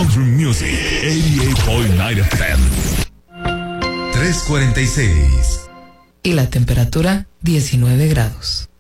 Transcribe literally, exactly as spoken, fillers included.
Country Music, ochenta y ocho punto nueve F M. tres cuarenta y seis. Y la temperatura, diecinueve grados.